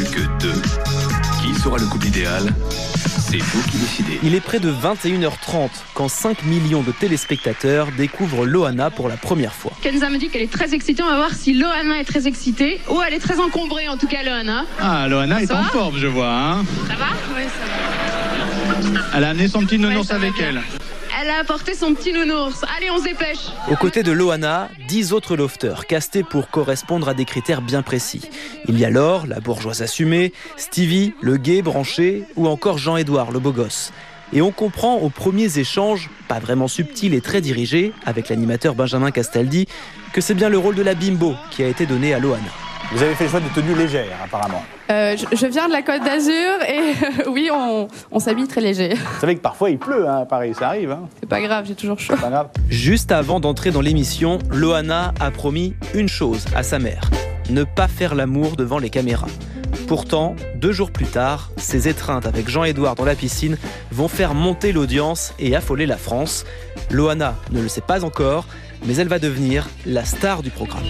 plus que 2. Qui sera le couple idéal ? C'est vous qui décidez. Il est près de 21h30 quand 5 millions de téléspectateurs découvrent Loana pour la première fois. Kenza me dit qu'elle est très excitée. On va voir si Loana est très excitée. Ou elle est très encombrée, en tout cas, Loana. Ah, Loana est en forme, je vois. Hein. Ça va ? Oui, ça va. Elle a amené son petit nounours avec elle. Elle a apporté son petit nounours. Allez, on se dépêche. Aux côtés de Loana, 10 autres lofters castés pour correspondre à des critères bien précis. Il y a Laure, la bourgeoise assumée, Stevie, le gay branché, ou encore Jean-Édouard, le beau gosse. Et on comprend aux premiers échanges, pas vraiment subtils et très dirigés, avec l'animateur Benjamin Castaldi, que c'est bien le rôle de la bimbo qui a été donné à Loana. Vous avez fait le choix de tenues légères, apparemment. Je viens de la Côte d'Azur et oui, on s'habille très léger. Vous savez que parfois il pleut à Paris, ça arrive. Hein. C'est pas grave, j'ai toujours chaud. Pas grave. Juste avant d'entrer dans l'émission, Loana a promis une chose à sa mère, ne pas faire l'amour devant les caméras. Pourtant, 2 jours plus tard, ces étreintes avec Jean-Édouard dans la piscine vont faire monter l'audience et affoler la France. Loana ne le sait pas encore, mais elle va devenir la star du programme.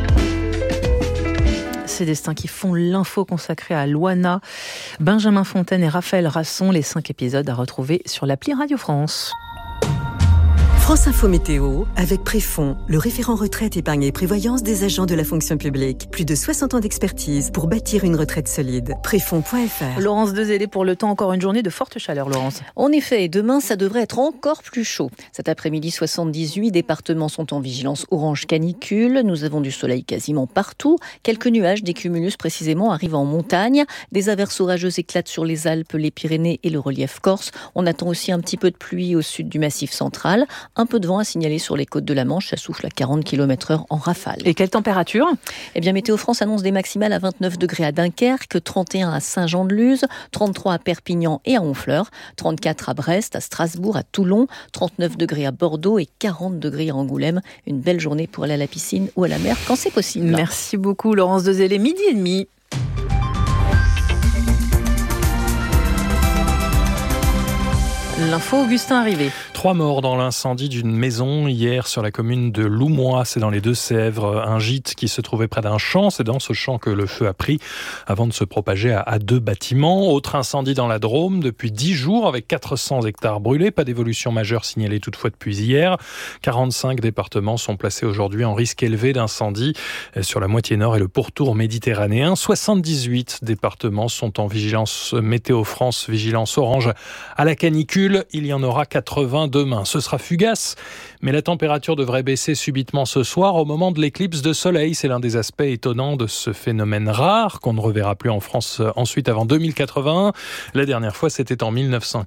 Ces destins qui font l'info consacrée à Loana. Benjamin Fontaine et Raphaël Rasson, les 5 épisodes à retrouver sur l'appli Radio France. France Info Météo, avec Préfond, le référent retraite, épargne et prévoyance des agents de la fonction publique. Plus de 60 ans d'expertise pour bâtir une retraite solide. Préfond.fr. Laurence Dezélé, pour le temps, encore une journée de forte chaleur, Laurence. En effet, demain, ça devrait être encore plus chaud. Cet après-midi, 78 départements sont en vigilance orange canicule. Nous avons du soleil quasiment partout. Quelques nuages, des cumulus précisément, arrivent en montagne. Des averses orageuses éclatent sur les Alpes, les Pyrénées et le relief corse. On attend aussi un petit peu de pluie au sud du Massif central. Un peu de vent à signaler sur les côtes de la Manche, ça souffle à 40 km/h en rafale. Et quelle température ? Eh bien, Météo France annonce des maximales à 29 degrés à Dunkerque, 31 à Saint-Jean-de-Luz, 33 à Perpignan et à Honfleur, 34 à Brest, à Strasbourg, à Toulon, 39 degrés à Bordeaux et 40 degrés à Angoulême. Une belle journée pour aller à la piscine ou à la mer quand c'est possible. Merci beaucoup, Laurence Dezélé. 12h30. L'info, Augustin Arrivé. 3 morts dans l'incendie d'une maison hier sur la commune de Loumois, c'est dans les Deux-Sèvres. Un gîte qui se trouvait près d'un champ, c'est dans ce champ que le feu a pris avant de se propager à 2 bâtiments. Autre incendie dans la Drôme depuis 10 jours avec 400 hectares brûlés. Pas d'évolution majeure signalée toutefois depuis hier. 45 départements sont placés aujourd'hui en risque élevé d'incendie sur la moitié nord et le pourtour méditerranéen. 78 départements sont en vigilance Météo France, vigilance orange à la canicule. Il y en aura 80 demain. Ce sera fugace, mais la température devrait baisser subitement ce soir au moment de l'éclipse de soleil. C'est l'un des aspects étonnants de ce phénomène rare qu'on ne reverra plus en France ensuite avant 2081. La dernière fois, c'était en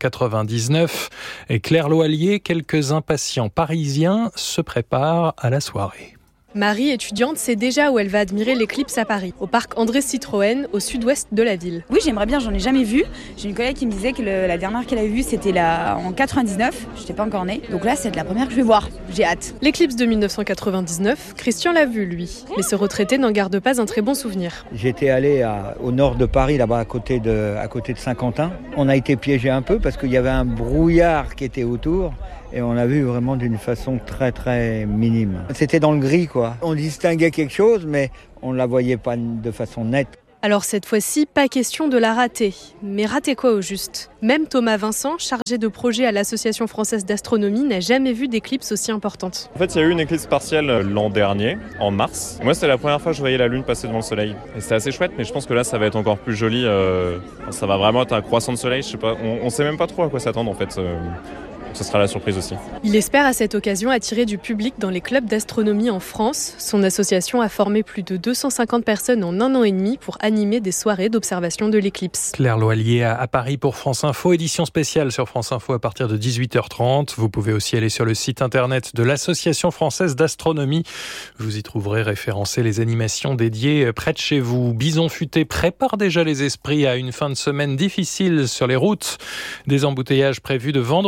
1999. Et Claire Loallier, quelques impatients parisiens se préparent à la soirée. Marie, étudiante, sait déjà où elle va admirer l'éclipse à Paris, au parc André Citroën, au sud-ouest de la ville. Oui, j'aimerais bien, j'en ai jamais vu. J'ai une collègue qui me disait que la dernière qu'elle avait vue, c'était en 99. Je n'étais pas encore née. Donc là, c'est la première que je vais voir. J'ai hâte. L'éclipse de 1999, Christian l'a vue, lui. Mais ce retraité n'en garde pas un très bon souvenir. J'étais allé au nord de Paris, là-bas à côté de Saint-Quentin. On a été piégé un peu parce qu'il y avait un brouillard qui était autour. Et on l'a vu vraiment d'une façon très très minime. C'était dans le gris quoi. On distinguait quelque chose mais on ne la voyait pas de façon nette. Alors cette fois-ci, pas question de la rater. Mais rater quoi au juste ? Même Thomas Vincent, chargé de projet à l'Association française d'astronomie, n'a jamais vu d'éclipse aussi importante. En fait, il y a eu une éclipse partielle l'an dernier, en mars. Moi, c'était la première fois que je voyais la Lune passer devant le Soleil. Et c'était assez chouette, mais je pense que là, ça va être encore plus joli. Ça va vraiment être un croissant de soleil, je sais pas. On sait même pas trop à quoi s'attendre en fait. Ce sera la surprise aussi. Il espère à cette occasion attirer du public dans les clubs d'astronomie en France. Son association a formé plus de 250 personnes en 1 an et demi pour animer des soirées d'observation de l'éclipse. Claire Loallier à Paris pour France Info, édition spéciale sur France Info à partir de 18h30. Vous pouvez aussi aller sur le site internet de l'Association française d'astronomie. Vous y trouverez référencées les animations dédiées près de chez vous. Bison Futé prépare déjà les esprits à une fin de semaine difficile sur les routes. Des embouteillages prévus de vendredi à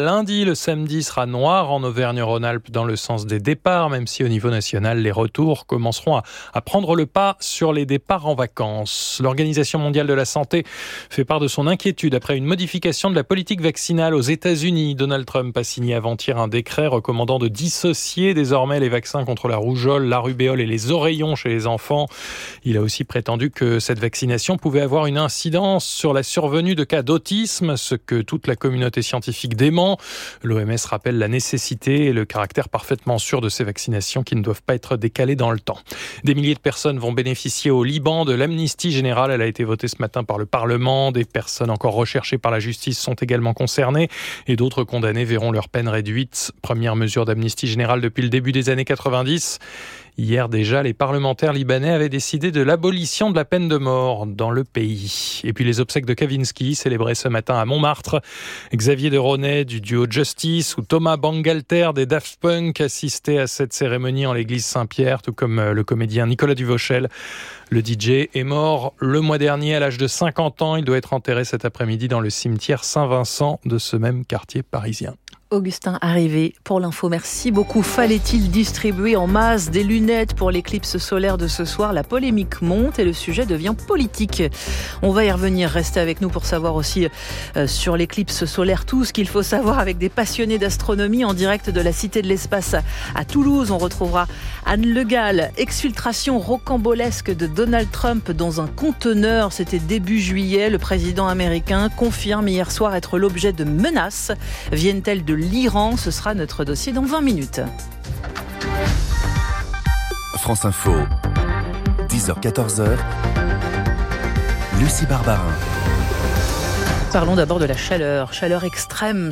lundi. Le samedi sera noir en Auvergne-Rhône-Alpes dans le sens des départs, même si au niveau national, les retours commenceront à prendre le pas sur les départs en vacances. L'Organisation mondiale de la santé fait part de son inquiétude après une modification de la politique vaccinale aux États-Unis. Donald Trump a signé avant-hier un décret recommandant de dissocier désormais les vaccins contre la rougeole, la rubéole et les oreillons chez les enfants. Il a aussi prétendu que cette vaccination pouvait avoir une incidence sur la survenue de cas d'autisme, ce que toute la communauté scientifique dément. L'OMS rappelle la nécessité et le caractère parfaitement sûr de ces vaccinations qui ne doivent pas être décalées dans le temps. Des milliers de personnes vont bénéficier au Liban de l'amnistie générale. Elle a été votée ce matin par le Parlement. Des personnes encore recherchées par la justice sont également concernées et d'autres condamnés verront leur peine réduite. Première mesure d'amnistie générale depuis le début des années 90. Hier déjà, les parlementaires libanais avaient décidé de l'abolition de la peine de mort dans le pays. Et puis les obsèques de Kavinsky, célébrées ce matin à Montmartre. Xavier de Ronay du duo Justice ou Thomas Bangalter des Daft Punk assistaient à cette cérémonie en l'église Saint-Pierre, tout comme le comédien Nicolas Duvauchel. Le DJ est mort le mois dernier à l'âge de 50 ans. Il doit être enterré cet après-midi dans le cimetière Saint-Vincent de ce même quartier parisien. Augustin Arrivé pour l'info. Merci beaucoup. Fallait-il distribuer en masse des lunettes pour l'éclipse solaire de ce soir ? La polémique monte et le sujet devient politique. On va y revenir. Restez avec nous pour savoir aussi sur l'éclipse solaire tout ce qu'il faut savoir avec des passionnés d'astronomie en direct de la Cité de l'Espace à Toulouse. On retrouvera Anne Le Gall. Exfiltration rocambolesque de Donald Trump dans un conteneur. C'était début juillet. Le président américain confirme hier soir être l'objet de menaces. Viennent-elles de l'Iran? Ce sera notre dossier dans 20 minutes. France Info, 10h-14h, Lucie Barbarin. Parlons d'abord de la chaleur. Chaleur extrême,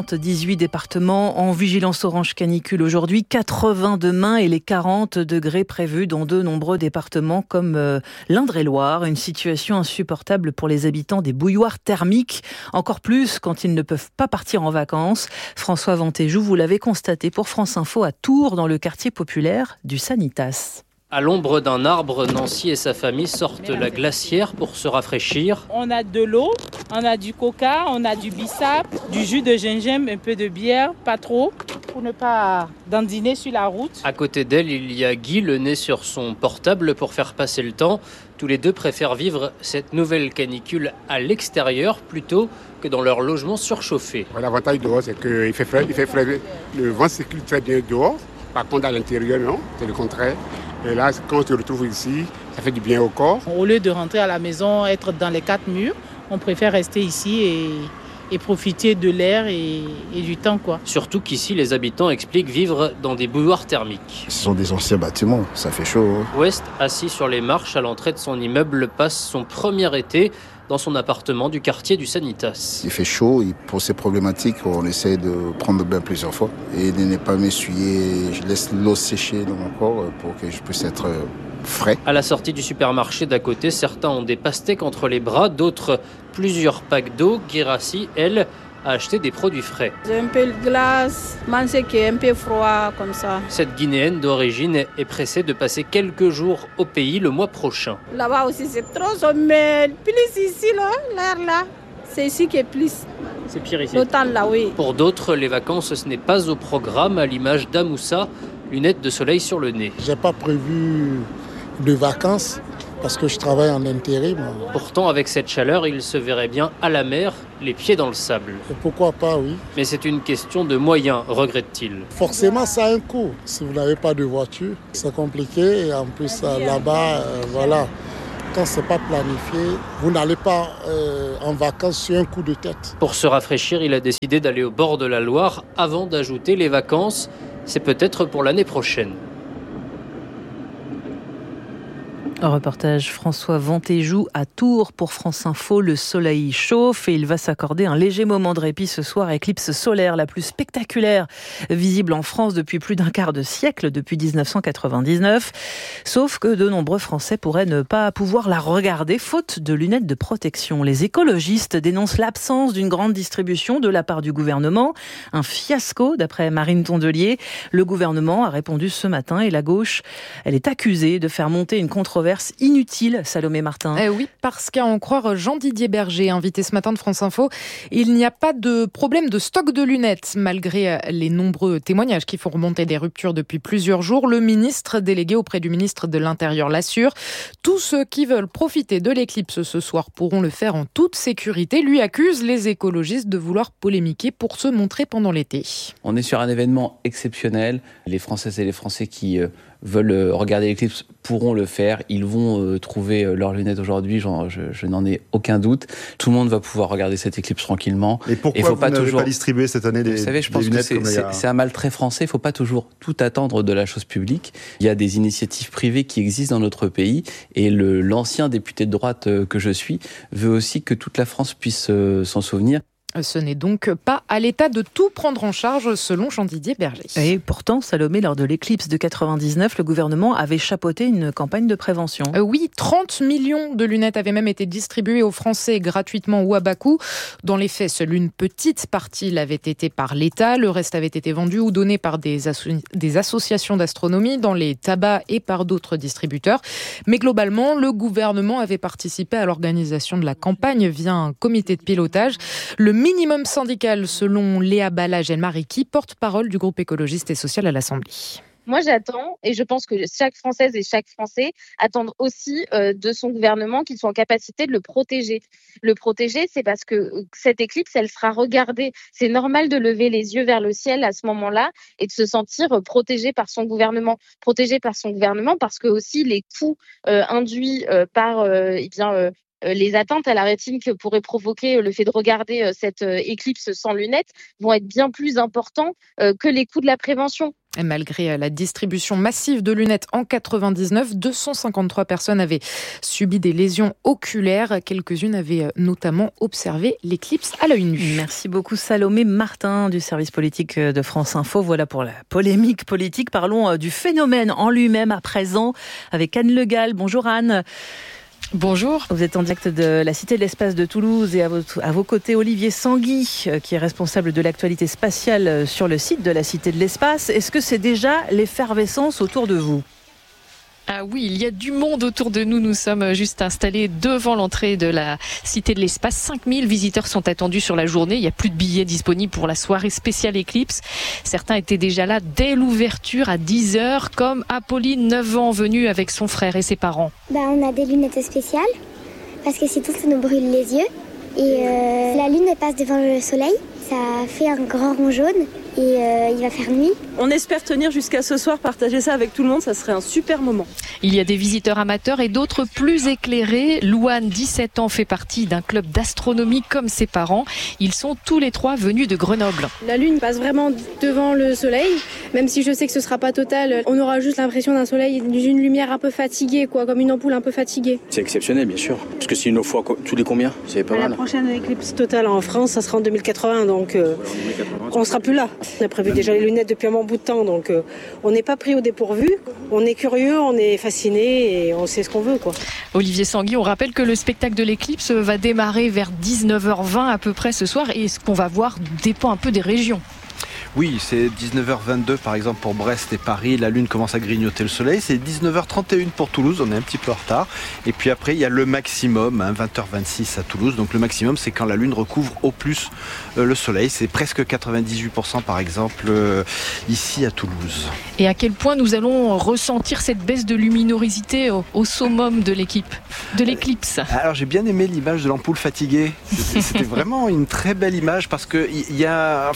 78 départements en vigilance orange canicule aujourd'hui, 80 demain et les 40 degrés prévus dans de nombreux départements comme l'Indre-et-Loire. Une situation insupportable pour les habitants des bouilloires thermiques, encore plus quand ils ne peuvent pas partir en vacances. François Ventéjou, vous l'avez constaté pour France Info à Tours, dans le quartier populaire du Sanitas. À l'ombre d'un arbre, Nancy et sa famille sortent la glacière pour se rafraîchir. On a de l'eau, on a du coca, on a du bissap, du jus de gingembre, un peu de bière, pas trop, pour ne pas dandiner sur la route. À côté d'elle, il y a Guy, le nez sur son portable pour faire passer le temps. Tous les deux préfèrent vivre cette nouvelle canicule à l'extérieur plutôt que dans leur logement surchauffé. L'avantage dehors, c'est qu'il fait frais, le vent circule très bien dehors. Par contre, à l'intérieur, non, c'est le contraire. Et là, quand on se retrouve ici, ça fait du bien au corps. Au lieu de rentrer à la maison, être dans les 4 murs, on préfère rester ici et profiter de l'air et du temps, quoi. Surtout qu'ici, les habitants expliquent vivre dans des bouilloires thermiques. Ce sont des anciens bâtiments, ça fait chaud. West, assis sur les marches à l'entrée de son immeuble, passe son premier été dans son appartement du quartier du Sanitas. Il fait chaud, pour ces problématiques, on essaie de prendre le bain plusieurs fois et de ne pas m'essuyer. Je laisse l'eau sécher dans mon corps pour que je puisse être frais. À la sortie du supermarché d'à côté, certains ont des pastèques entre les bras, d'autres plusieurs packs d'eau. Guérassi, elle, a acheté des produits frais. J'ai un peu de glace, manger qui est un peu froid comme ça. Cette Guinéenne d'origine est pressée de passer quelques jours au pays le mois prochain. Là-bas aussi c'est trop chaud, mais plus ici, là, l'air là, c'est ici qui est plus. C'est pire ici. L'automne là, oui. Pour d'autres, les vacances, ce n'est pas au programme, à l'image d'Amoussa, lunettes de soleil sur le nez. J'ai pas prévu de vacances parce que je travaille en intérim. Pourtant, avec cette chaleur, il se verrait bien à la mer, les pieds dans le sable. Et pourquoi pas, oui. Mais c'est une question de moyens, regrette-t-il. Forcément, ça a un coût. Si vous n'avez pas de voiture, c'est compliqué. Et en plus, là-bas, voilà, quand c'est pas planifié, vous n'allez pas en vacances sur un coup de tête. Pour se rafraîchir, il a décidé d'aller au bord de la Loire avant d'ajouter les vacances. C'est peut-être pour l'année prochaine. Reportage François Ventéjou à Tours pour France Info. Le soleil chauffe et il va s'accorder un léger moment de répit ce soir. Éclipse solaire la plus spectaculaire visible en France depuis plus d'un quart de siècle, depuis 1999. Sauf que de nombreux Français pourraient ne pas pouvoir la regarder faute de lunettes de protection. Les écologistes dénoncent l'absence d'une grande distribution de la part du gouvernement. Un fiasco d'après Marine Tondelier. Le gouvernement a répondu ce matin et la gauche, elle est accusée de faire monter une controverse controverse inutile, Salomé Martin. Oui, parce qu'à en croire Jean-Didier Berger, invité ce matin de France Info, il n'y a pas de problème de stock de lunettes, malgré les nombreux témoignages qui font remonter des ruptures depuis plusieurs jours. Le ministre délégué auprès du ministre de l'Intérieur l'assure. Tous ceux qui veulent profiter de l'éclipse ce soir pourront le faire en toute sécurité. Lui accuse les écologistes de vouloir polémiquer pour se montrer pendant l'été. On est sur un événement exceptionnel. Les Françaises et les Français qui veulent regarder l'éclipse pourront le faire. Ils vont trouver leurs lunettes aujourd'hui, je n'en ai aucun doute. Tout le monde va pouvoir regarder cette éclipse tranquillement. Et pourquoi vous n'avez pas distribué cette année des lunettes? Vous savez, je pense que c'est un mal très français. Il ne faut pas toujours tout attendre de la chose publique. Il y a des initiatives privées qui existent dans notre pays et l'ancien député de droite que je suis veut aussi que toute la France puisse s'en souvenir. Ce n'est donc pas à l'État de tout prendre en charge, selon Jean-Didier Berger. Et pourtant, Salomé, lors de l'éclipse de 99, le gouvernement avait chapeauté une campagne de prévention. Oui, 30 millions de lunettes avaient même été distribuées aux Français gratuitement ou à bas coût. Dans les faits, seule une petite partie l'avait été par l'État. Le reste avait été vendu ou donné par des associations d'astronomie, dans les tabacs et par d'autres distributeurs. Mais globalement, le gouvernement avait participé à l'organisation de la campagne via un comité de pilotage. Le minimum syndical, selon Léa Balagel-Mariki, porte-parole du groupe écologiste et social à l'Assemblée. Moi, j'attends, et je pense que chaque Française et chaque Français attendent aussi de son gouvernement qu'il soit en capacité de le protéger. Le protéger, c'est parce que cette éclipse, elle sera regardée. C'est normal de lever les yeux vers le ciel à ce moment-là et de se sentir protégé par son gouvernement. Protégé par son gouvernement parce que aussi les coûts induits par les atteintes à la rétine que pourrait provoquer le fait de regarder cette éclipse sans lunettes vont être bien plus importants que les coûts de la prévention. Et malgré la distribution massive de lunettes en 99, 253 personnes avaient subi des lésions oculaires. Quelques-unes avaient notamment observé l'éclipse à l'œil nu. Merci beaucoup Salomé Martin du service politique de France Info. Voilà pour la polémique politique. Parlons du phénomène en lui-même à présent avec Anne Le Gall. Bonjour Anne. Bonjour. Vous êtes en direct de la Cité de l'Espace de Toulouse et à vos côtés Olivier Sanguy, qui est responsable de l'actualité spatiale sur le site de la Cité de l'Espace. Est-ce que c'est déjà l'effervescence autour de vous ? Ah oui, il y a du monde autour de nous. Nous sommes juste installés devant l'entrée de la Cité de l'Espace. 5000 visiteurs sont attendus sur la journée. Il n'y a plus de billets disponibles pour la soirée spéciale éclipse. Certains étaient déjà là dès l'ouverture à 10h, comme Apolline, 9 ans, venue avec son frère et ses parents. On a des lunettes spéciales, parce que sinon ça nous brûle les yeux. Et la lune elle passe devant le soleil. Ça fait un grand rond jaune et il va faire nuit. On espère tenir jusqu'à ce soir, partager ça avec tout le monde, ça serait un super moment. Il y a des visiteurs amateurs et d'autres plus éclairés. Louane, 17 ans, fait partie d'un club d'astronomie comme ses parents. Ils sont tous les trois venus de Grenoble. La lune passe vraiment devant le soleil, même si je sais que ce sera pas total. On aura juste l'impression d'un soleil, d'une lumière un peu fatiguée, comme une ampoule un peu fatiguée. C'est exceptionnel, bien sûr, parce que c'est une fois tous les combien ? C'est pas mal. La prochaine éclipse totale en France, ça sera en 2080, donc on sera plus là. On a prévu déjà les lunettes depuis un bon bout de temps, donc on n'est pas pris au dépourvu. On est curieux, on est fasciné et on sait ce qu'on veut, Olivier Sanguy, on rappelle que le spectacle de l'éclipse va démarrer vers 19h20 à peu près ce soir, et ce qu'on va voir dépend un peu des régions. Oui, c'est 19h22 par exemple pour Brest et Paris. La lune commence à grignoter le soleil. C'est 19h31 pour Toulouse, on est un petit peu en retard. Et puis après, il y a le maximum, 20h26 à Toulouse. Donc le maximum, c'est quand la lune recouvre au plus le soleil. C'est presque 98% par exemple ici à Toulouse. Et à quel point nous allons ressentir cette baisse de luminosité au summum de l'éclipse ? Alors j'ai bien aimé l'image de l'ampoule fatiguée. C'était vraiment une très belle image parce que il y a...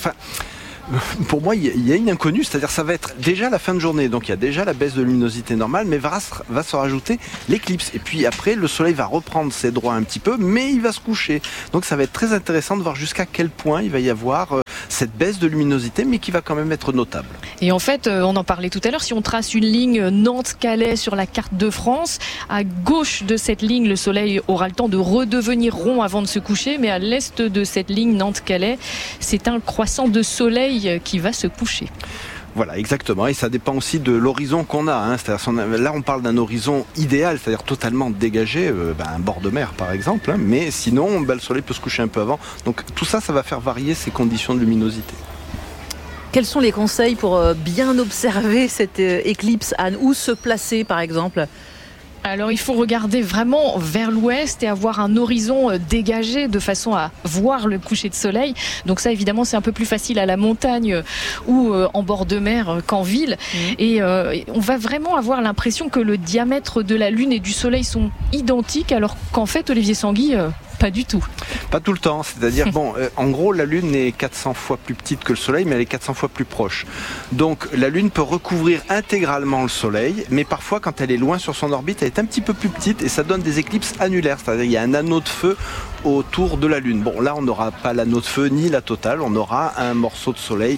Pour moi, il y a une inconnue, c'est-à-dire ça va être déjà la fin de journée, donc il y a déjà la baisse de luminosité normale, mais va se rajouter l'éclipse. Et puis après, le soleil va reprendre ses droits un petit peu, mais il va se coucher. Donc ça va être très intéressant de voir jusqu'à quel point il va y avoir cette baisse de luminosité, mais qui va quand même être notable. Et en fait, on en parlait tout à l'heure, si on trace une ligne Nantes-Calais sur la carte de France, à gauche de cette ligne, le soleil aura le temps de redevenir rond avant de se coucher, mais à l'est de cette ligne Nantes-Calais, c'est un croissant de soleil qui va se coucher. Voilà, exactement. Et ça dépend aussi de l'horizon qu'on a. C'est-à-dire, là, on parle d'un horizon idéal, c'est-à-dire totalement dégagé, un bord de mer, par exemple. Mais sinon, le soleil peut se coucher un peu avant. Donc, tout ça, ça va faire varier ces conditions de luminosité. Quels sont les conseils pour bien observer cette éclipse, Anne ? Où se placer, par exemple ? Alors il faut regarder vraiment vers l'ouest et avoir un horizon dégagé de façon à voir le coucher de soleil. Donc ça évidemment c'est un peu plus facile à la montagne ou en bord de mer qu'en ville. Et on va vraiment avoir l'impression que le diamètre de la Lune et du Soleil sont identiques, alors qu'en fait Olivier Sanguy... pas du tout. Pas tout le temps, c'est-à-dire, en gros, la Lune est 400 fois plus petite que le Soleil, mais elle est 400 fois plus proche. Donc, la Lune peut recouvrir intégralement le Soleil, mais parfois, quand elle est loin sur son orbite, elle est un petit peu plus petite et ça donne des éclipses annulaires, c'est-à-dire il y a un anneau de feu autour de la Lune. Bon, là, on n'aura pas l'anneau de feu ni la totale, on aura un morceau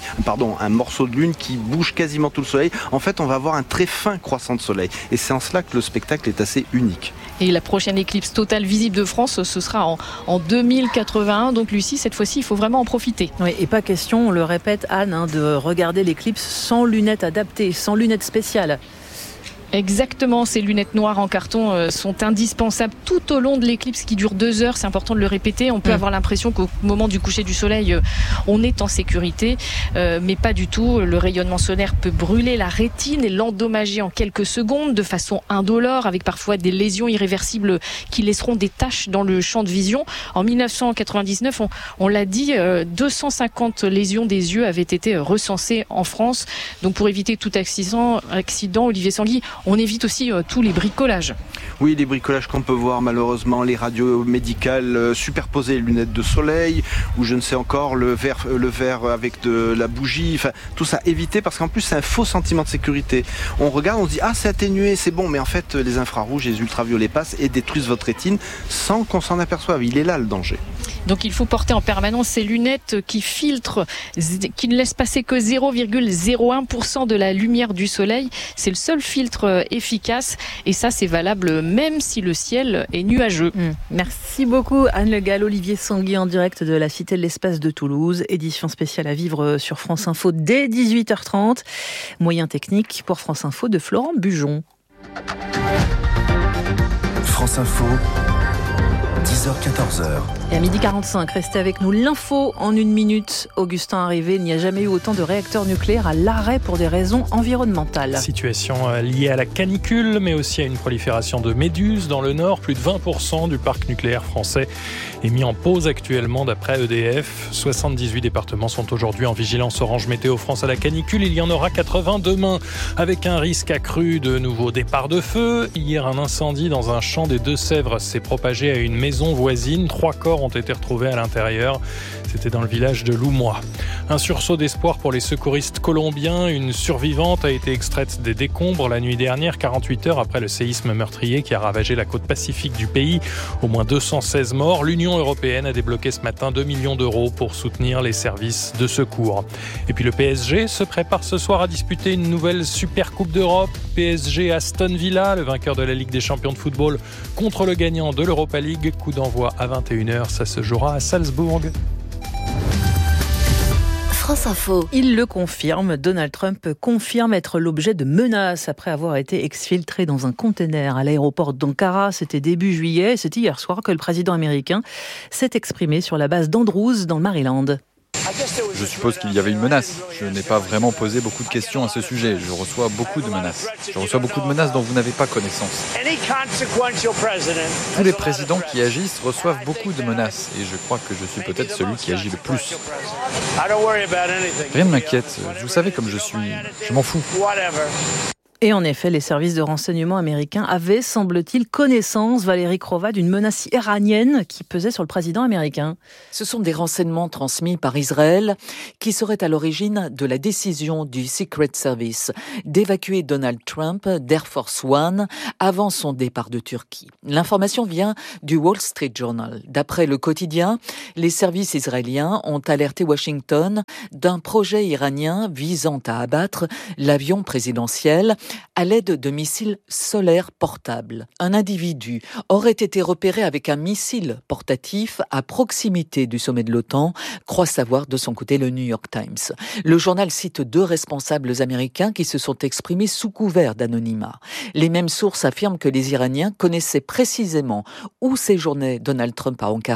de Lune qui bouge quasiment tout le Soleil. En fait, on va avoir un très fin croissant de Soleil. Et c'est en cela que le spectacle est assez unique. Et la prochaine éclipse totale visible de France, ce sera en 2081. Donc Lucie, cette fois-ci, il faut vraiment en profiter. Oui, et pas question, on le répète Anne, de regarder l'éclipse sans lunettes adaptées, sans lunettes spéciales. Exactement, ces lunettes noires en carton sont indispensables tout au long de l'éclipse qui dure 2 heures. C'est important de le répéter. On peut avoir l'impression qu'au moment du coucher du soleil, on est en sécurité, mais pas du tout. Le rayonnement solaire peut brûler la rétine et l'endommager en quelques secondes de façon indolore, avec parfois des lésions irréversibles qui laisseront des taches dans le champ de vision. En 1999, on l'a dit, 250 lésions des yeux avaient été recensées en France. Donc pour éviter tout accident, Olivier Sanguy, on évite aussi tous les bricolages. Oui, les bricolages qu'on peut voir malheureusement, les radios médicales superposées, les lunettes de soleil, ou je ne sais encore, le verre avec de la bougie, enfin tout ça éviter, parce qu'en plus c'est un faux sentiment de sécurité. On regarde, on se dit c'est atténué, c'est bon, mais en fait les infrarouges, les ultraviolets passent et détruisent votre rétine sans qu'on s'en aperçoive. Il est là le danger. Donc il faut porter en permanence ces lunettes qui filtrent, qui ne laissent passer que 0,01% de la lumière du soleil. C'est le seul filtre efficace et ça c'est valable même si le ciel est nuageux. Merci beaucoup Anne Le Gall, Olivier Sanguy en direct de la Cité de l'Espace de Toulouse. Édition spéciale à vivre sur France Info dès 18h30. Moyen technique pour France Info de Florent Bujon. France Info, 10h-14h. Et à 12h45, restez avec nous. L'info en 1 minute. Augustin Arrivé, il n'y a jamais eu autant de réacteurs nucléaires à l'arrêt pour des raisons environnementales. Situation liée à la canicule, mais aussi à une prolifération de méduses dans le nord. Plus de 20% du parc nucléaire français est mis en pause actuellement d'après EDF. 78 départements sont aujourd'hui en vigilance orange météo France à la canicule. Il y en aura 80 demain, avec un risque accru de nouveaux départs de feu. Hier, un incendie dans un champ des Deux-Sèvres s'est propagé à une maison voisine. 3 corps ont été retrouvés à l'intérieur. C'était dans le village de Loumois. Un sursaut d'espoir pour les secouristes colombiens. Une survivante a été extraite des décombres la nuit dernière, 48 heures après le séisme meurtrier qui a ravagé la côte pacifique du pays. Au moins 216 morts. L'Union européenne a débloqué ce matin 2 millions d'euros pour soutenir les services de secours. Et puis le PSG se prépare ce soir à disputer une nouvelle Super Coupe d'Europe. PSG Aston Villa, le vainqueur de la Ligue des champions de football, contre le gagnant de l'Europa League. Coup d'envoi à 21h. Ça se jouera à Salzbourg. France Info. Il le confirme, Donald Trump confirme être l'objet de menaces après avoir été exfiltré dans un conteneur à l'aéroport d'Ankara. C'était début juillet, c'était hier soir que le président américain s'est exprimé sur la base d'Andrews dans le Maryland. Je suppose qu'il y avait une menace. Je n'ai pas vraiment posé beaucoup de questions à ce sujet. Je reçois beaucoup de menaces. Je reçois beaucoup de menaces dont vous n'avez pas connaissance. Tous les présidents qui agissent reçoivent beaucoup de menaces. Et je crois que je suis peut-être celui qui agit le plus. Rien ne m'inquiète. Vous savez comme je suis. Je m'en fous. Et en effet, les services de renseignement américains avaient, semble-t-il, connaissance, Valérie Crova, d'une menace iranienne qui pesait sur le président américain. Ce sont des renseignements transmis par Israël qui seraient à l'origine de la décision du Secret Service d'évacuer Donald Trump d'Air Force One avant son départ de Turquie. L'information vient du Wall Street Journal. D'après le quotidien, les services israéliens ont alerté Washington d'un projet iranien visant à abattre l'avion présidentiel à l'aide de missiles solaires portables. Un individu aurait été repéré avec un missile portatif à proximité du sommet de l'OTAN, croit savoir de son côté le New York Times. Le journal cite 2 responsables américains qui se sont exprimés sous couvert d'anonymat. Les mêmes sources affirment que les Iraniens connaissaient précisément où séjournait Donald Trump à Ankara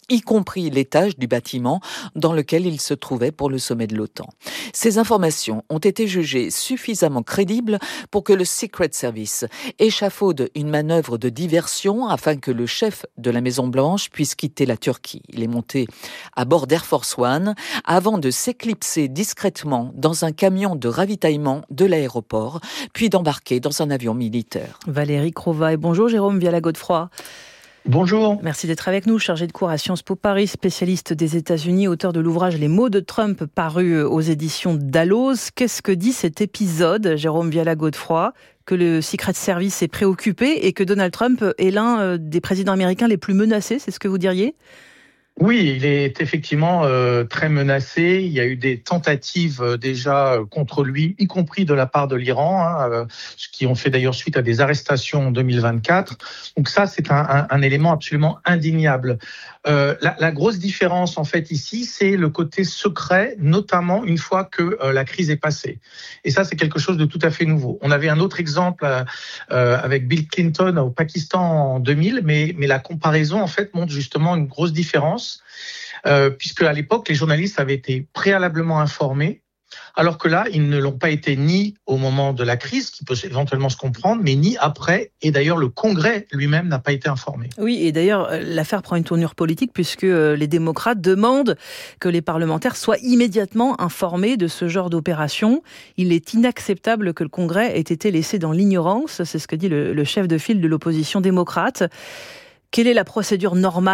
y compris l'étage du bâtiment dans lequel il se trouvait pour le sommet de l'OTAN. Ces informations ont été jugées suffisamment crédibles pour que le Secret Service échafaude une manœuvre de diversion afin que le chef de la Maison-Blanche puisse quitter la Turquie. Il est monté à bord d'Air Force One avant de s'éclipser discrètement dans un camion de ravitaillement de l'aéroport, puis d'embarquer dans un avion militaire. Valérie Crova, bonjour Jérôme Viala-Godefroy. Bonjour. Merci d'être avec nous, chargé de cours à Sciences Po Paris, spécialiste des États-Unis, auteur de l'ouvrage Les mots de Trump paru aux éditions Dalloz. Qu'est-ce que dit cet épisode, Jérôme Viala-Godefroy, que le Secret Service est préoccupé et que Donald Trump est l'un des présidents américains les plus menacés, c'est ce que vous diriez ? Oui, il est effectivement très menacé. Il y a eu des tentatives déjà contre lui, y compris de la part de l'Iran, ce qui ont fait d'ailleurs suite à des arrestations en 2024. Donc ça, c'est un élément absolument indéniable. La grosse différence en fait ici, c'est le côté secret, notamment une fois que la crise est passée. Et ça, c'est quelque chose de tout à fait nouveau. On avait un autre exemple avec Bill Clinton au Pakistan en 2000, mais la comparaison en fait montre justement une grosse différence. Puisque à l'époque, les journalistes avaient été préalablement informés, alors que là, ils ne l'ont pas été ni au moment de la crise, qui peut éventuellement se comprendre, mais ni après. Et d'ailleurs, le Congrès lui-même n'a pas été informé. Oui, et d'ailleurs, l'affaire prend une tournure politique, puisque les démocrates demandent que les parlementaires soient immédiatement informés de ce genre d'opération. Il est inacceptable que le Congrès ait été laissé dans l'ignorance, c'est ce que dit le chef de file de l'opposition démocrate. Quelle est la procédure normale ?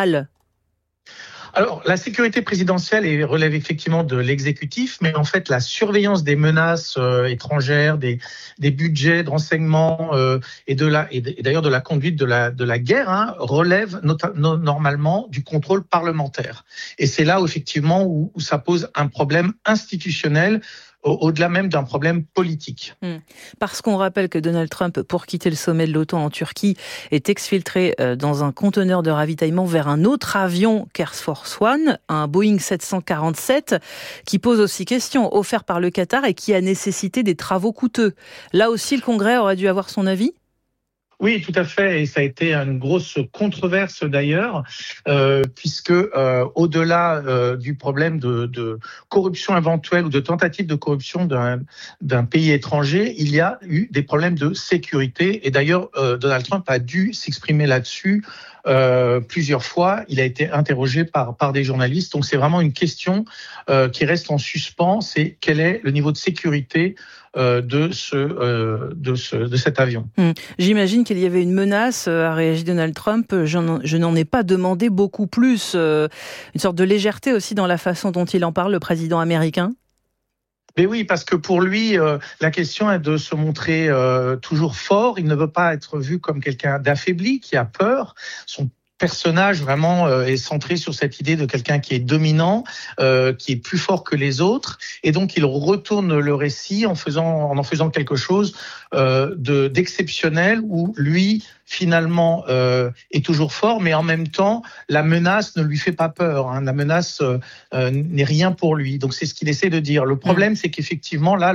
Alors, la sécurité présidentielle relève effectivement de l'exécutif, mais en fait, la surveillance des menaces étrangères, des budgets de renseignement et d'ailleurs de la conduite de la guerre relève normalement du contrôle parlementaire. Et c'est là effectivement où ça pose un problème institutionnel, au-delà même d'un problème politique. Parce qu'on rappelle que Donald Trump, pour quitter le sommet de l'OTAN en Turquie, est exfiltré dans un conteneur de ravitaillement vers un autre avion qu'Air Force One, un Boeing 747, qui pose aussi question, offert par le Qatar et qui a nécessité des travaux coûteux. Là aussi, le Congrès aurait dû avoir son avis ? Oui, tout à fait, et ça a été une grosse controverse d'ailleurs, puisque au-delà du problème de corruption éventuelle ou de tentative de corruption d'un pays étranger, il y a eu des problèmes de sécurité, et d'ailleurs Donald Trump a dû s'exprimer là-dessus plusieurs fois. Il a été interrogé par des journalistes, donc c'est vraiment une question qui reste en suspens, c'est quel est le niveau de sécurité de cet avion. J'imagine qu'il y avait une menace, a réagi Donald Trump. Je n'en ai pas demandé beaucoup plus. Une sorte de légèreté aussi dans la façon dont il en parle, le président américain. Mais oui, parce que pour lui, la question est de se montrer toujours fort. Il ne veut pas être vu comme quelqu'un d'affaibli, qui a peur. Son personnage vraiment est centré sur cette idée de quelqu'un qui est dominant, qui est plus fort que les autres, et donc il retourne le récit en en faisant quelque chose d'exceptionnel où lui finalement est toujours fort, mais en même temps la menace ne lui fait pas peur. La menace n'est rien pour lui. Donc c'est ce qu'il essaie de dire. Le problème, c'est qu'effectivement là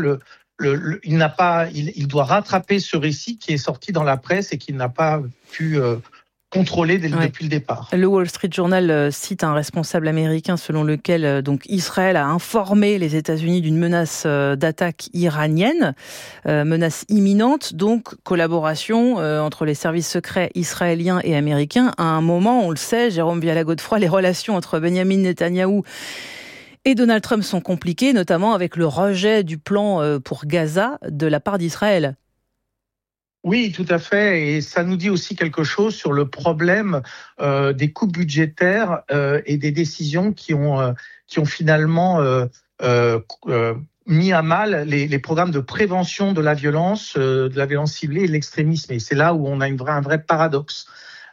il doit rattraper ce récit qui est sorti dans la presse et qu'il n'a pas pu contrôlé depuis le départ. Le Wall Street Journal cite un responsable américain selon lequel donc Israël a informé les États-Unis d'une menace d'attaque iranienne, menace imminente, donc collaboration entre les services secrets israéliens et américains. À un moment, on le sait, Jérôme Viala-Godefroy, les relations entre Benyamin Netanyahou et Donald Trump sont compliquées, notamment avec le rejet du plan pour Gaza de la part d'Israël. Oui, tout à fait. Et ça nous dit aussi quelque chose sur le problème des coupes budgétaires et des décisions qui ont finalement mis à mal les programmes de prévention de la violence ciblée et de l'extrémisme. Et c'est là où on a un vrai paradoxe.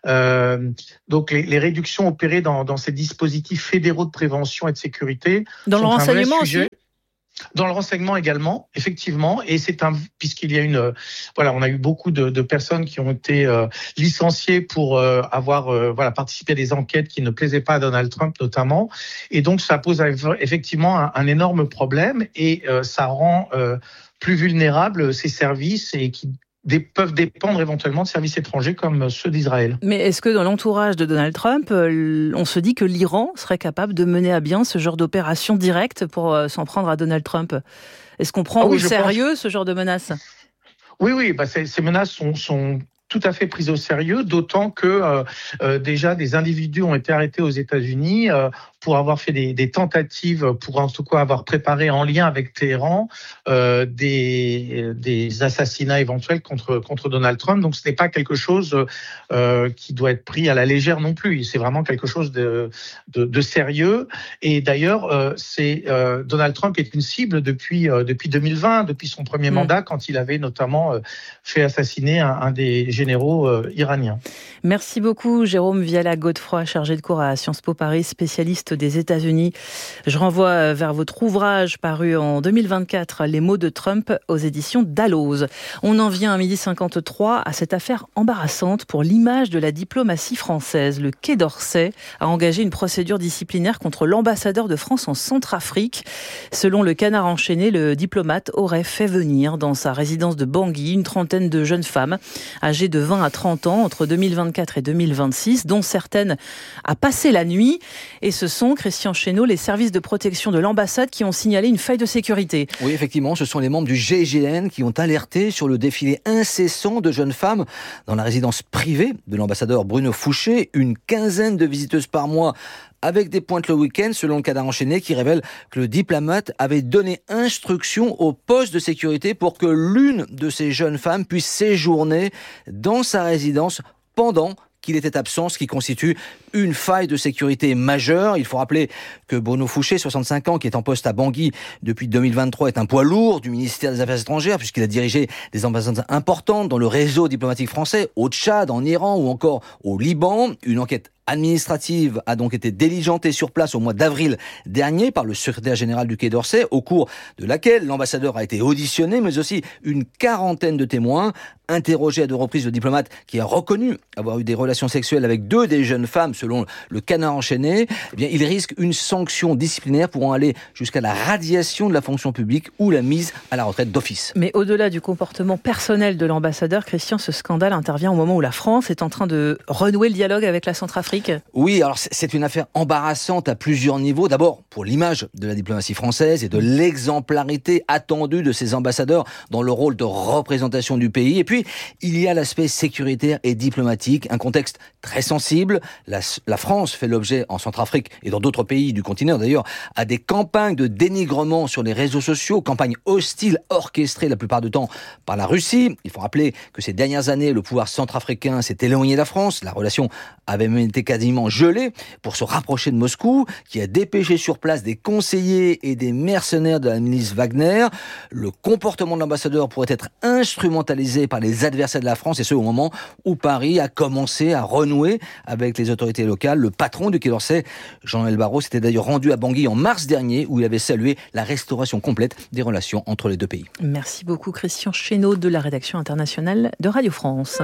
Donc les réductions opérées dans ces dispositifs fédéraux de prévention et de sécurité. Dans le renseignement aussi. Dans le renseignement également, effectivement, et puisqu'il y a on a eu beaucoup de personnes qui ont été licenciées pour avoir participé à des enquêtes qui ne plaisaient pas à Donald Trump notamment, et donc ça pose effectivement un énorme problème et ça rend plus vulnérables ces services et qui peuvent dépendre éventuellement de services étrangers comme ceux d'Israël. Mais est-ce que dans l'entourage de Donald Trump, on se dit que l'Iran serait capable de mener à bien ce genre d'opération directe pour s'en prendre à Donald Trump ? Est-ce qu'on prend au sérieux ce genre de menaces ? Oui, ces menaces sont tout à fait prises au sérieux, d'autant que déjà des individus ont été arrêtés aux États-Unis pour avoir fait des tentatives, pour en tout cas avoir préparé en lien avec Téhéran des assassinats éventuels contre Donald Trump. Donc ce n'est pas quelque chose qui doit être pris à la légère non plus. C'est vraiment quelque chose de sérieux. Et d'ailleurs, Donald Trump est une cible depuis 2020, depuis son premier mandat, quand il avait notamment fait assassiner un des généraux iraniens. Merci beaucoup Jérôme Viala-Godefroy, chargé de cours à Sciences Po Paris, spécialiste des États-Unis. Je renvoie vers votre ouvrage paru en 2024, Les mots de Trump, aux éditions Dalloz. On en vient à 12h53 à cette affaire embarrassante pour l'image de la diplomatie française. Le Quai d'Orsay a engagé une procédure disciplinaire contre l'ambassadeur de France en Centrafrique. Selon le Canard enchaîné, le diplomate aurait fait venir dans sa résidence de Bangui une trentaine de jeunes femmes âgées de 20 à 30 ans entre 2024 et 2026, dont certaines à passer la nuit. Et ce sont, Christian Chesneau, les services de protection de l'ambassade qui ont signalé une faille de sécurité. Oui, effectivement, ce sont les membres du GIGN qui ont alerté sur le défilé incessant de jeunes femmes dans la résidence privée de l'ambassadeur Bruno Fouché. Une quinzaine de visiteuses par mois avec des pointes le week-end, selon le Canard enchaîné, qui révèle que le diplomate avait donné instruction au poste de sécurité pour que l'une de ces jeunes femmes puisse séjourner dans sa résidence pendant qu'il était absent, ce qui constitue une faille de sécurité majeure. Il faut rappeler que Bruno Fouché, 65 ans, qui est en poste à Bangui depuis 2023, est un poids lourd du ministère des Affaires étrangères, puisqu'il a dirigé des ambassades importantes dans le réseau diplomatique français, au Tchad, en Iran ou encore au Liban. Une enquête administrative a donc été diligentée sur place au mois d'avril dernier par le secrétaire général du Quai d'Orsay, au cours de laquelle l'ambassadeur a été auditionné, mais aussi une quarantaine de témoins. Interrogé à 2 reprises, le diplomate, qui a reconnu avoir eu des relations sexuelles avec 2 des jeunes femmes, selon le Canard enchaîné, eh bien, il risque une sanction disciplinaire pouvant aller jusqu'à la radiation de la fonction publique ou la mise à la retraite d'office. Mais au-delà du comportement personnel de l'ambassadeur, Christian, ce scandale intervient au moment où la France est en train de renouer le dialogue avec la Centrafrique. Oui, alors c'est une affaire embarrassante à plusieurs niveaux. D'abord, pour l'image de la diplomatie française et de l'exemplarité attendue de ses ambassadeurs dans le rôle de représentation du pays. Et puis, il y a l'aspect sécuritaire et diplomatique, un contexte très sensible. La France fait l'objet, en Centrafrique et dans d'autres pays du continent d'ailleurs, à des campagnes de dénigrement sur les réseaux sociaux, campagnes hostiles orchestrées la plupart du temps par la Russie. Il faut rappeler que ces dernières années, le pouvoir centrafricain s'est éloigné de la France. La relation avait même été quasiment gelée pour se rapprocher de Moscou, qui a dépêché sur place des conseillers et des mercenaires de la milice Wagner. Le comportement de l'ambassadeur pourrait être instrumentalisé par les adversaires de la France, et ce au moment où Paris a commencé à renouer avec les autorités locales. Le patron du Quai d'Orsay, Jean-Noël Barrot, s'était d'ailleurs rendu à Bangui en mars dernier, où il avait salué la restauration complète des relations entre les 2 pays. Merci beaucoup Christian Chesneau de la rédaction internationale de Radio France.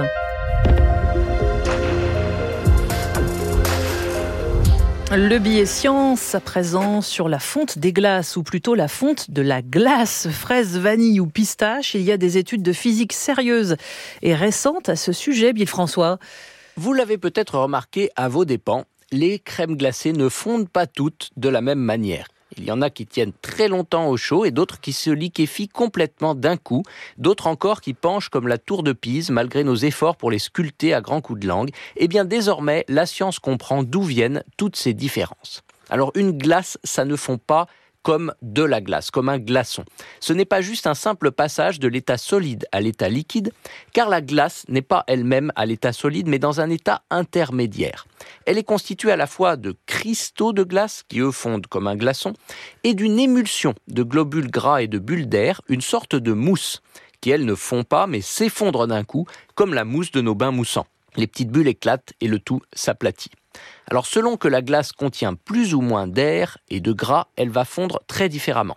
Le billet science à présent sur la fonte des glaces, ou plutôt la fonte de la glace, fraise, vanille ou pistache. Il y a des études de physique sérieuses et récentes à ce sujet, Bill François. Vous l'avez peut-être remarqué à vos dépens, les crèmes glacées ne fondent pas toutes de la même manière. Il y en a qui tiennent très longtemps au chaud et d'autres qui se liquéfient complètement d'un coup. D'autres encore qui penchent comme la tour de Pise malgré nos efforts pour les sculpter à grands coups de langue. Eh bien désormais, la science comprend d'où viennent toutes ces différences. Alors une glace, ça ne fond pas comme de la glace, comme un glaçon. Ce n'est pas juste un simple passage de l'état solide à l'état liquide, car la glace n'est pas elle-même à l'état solide, mais dans un état intermédiaire. Elle est constituée à la fois de cristaux de glace, qui eux fondent comme un glaçon, et d'une émulsion de globules gras et de bulles d'air, une sorte de mousse, qui elle ne fond pas, mais s'effondre d'un coup, comme la mousse de nos bains moussants. Les petites bulles éclatent et le tout s'aplatit. Alors selon que la glace contient plus ou moins d'air et de gras, elle va fondre très différemment.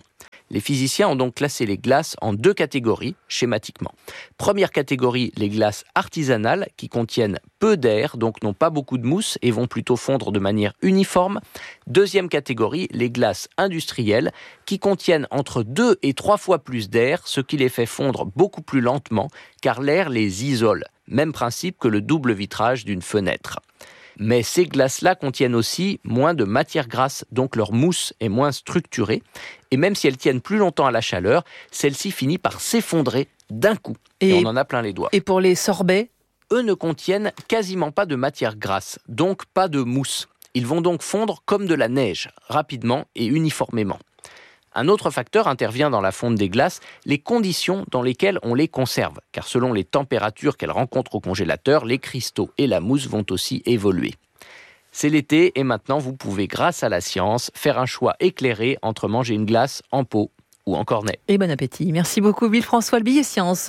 Les physiciens ont donc classé les glaces en 2 catégories, schématiquement. Première catégorie, les glaces artisanales qui contiennent peu d'air, donc n'ont pas beaucoup de mousse et vont plutôt fondre de manière uniforme. Deuxième catégorie, les glaces industrielles qui contiennent entre 2 et 3 fois plus d'air, ce qui les fait fondre beaucoup plus lentement car l'air les isole. Même principe que le double vitrage d'une fenêtre. Mais ces glaces-là contiennent aussi moins de matière grasse, donc leur mousse est moins structurée. Et même si elles tiennent plus longtemps à la chaleur, celle-ci finit par s'effondrer d'un coup. Et on en a plein les doigts. Et pour les sorbets ? Eux ne contiennent quasiment pas de matière grasse, donc pas de mousse. Ils vont donc fondre comme de la neige, rapidement et uniformément. Un autre facteur intervient dans la fonte des glaces, les conditions dans lesquelles on les conserve. Car selon les températures qu'elles rencontrent au congélateur, les cristaux et la mousse vont aussi évoluer. C'est l'été et maintenant vous pouvez, grâce à la science, faire un choix éclairé entre manger une glace en pot ou en cornet. Et bon appétit. Merci beaucoup François, le billet science.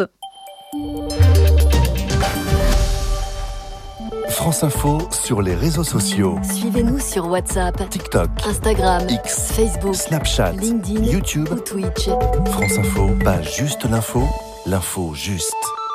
France Info sur les réseaux sociaux. Suivez-nous sur WhatsApp, TikTok, Instagram, X, Facebook, Snapchat, LinkedIn, YouTube ou Twitch. France Info, pas juste l'info, l'info juste.